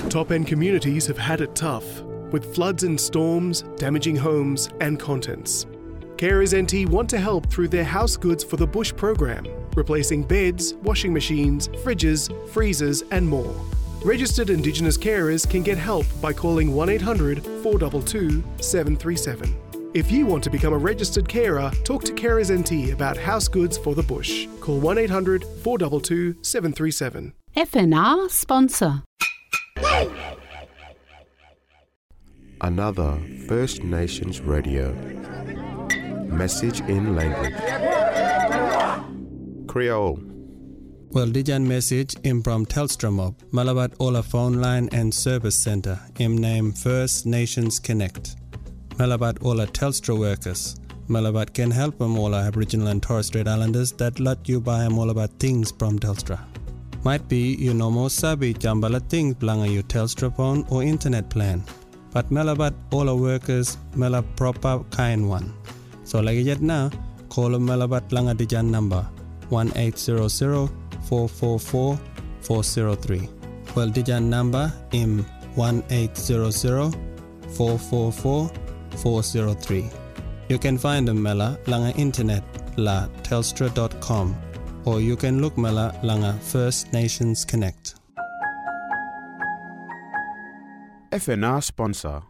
Top-end communities have had it tough, with floods and storms damaging homes and contents. Carers NT want to help through their House Goods for the Bush program, replacing beds, washing machines, fridges, freezers and more. Registered Indigenous carers can get help by calling 1-800-422-737. If you want to become a registered carer, talk to Carers NT about House Goods for the Bush. Call 1-800-422-737. FNR sponsor. Another First Nations radio. Message in language. Creole. Well, dijan message im from Telstra Mob, Malabat Ola phone line and service center, im name First Nations Connect. Malabat Ola Telstra workers. Malabat can help them all Aboriginal and Torres Strait Islanders that let you buy them all about things from Telstra. Might be you no more sabi jambala things belong on your Telstra phone or internet plan. But Malabat Ola workers Mela proper kind one. So like it now, call Malabat Langa Dijan number 1-800-444-403. Well, Dijan number im 1-800-444-403. You can find them Mela Langa internet la telstra.com or you can look Mela Langa First Nations Connect. FNR sponsor.